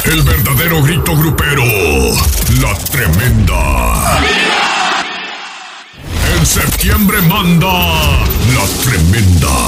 El verdadero grito grupero. La Tremenda. En septiembre manda La Tremenda.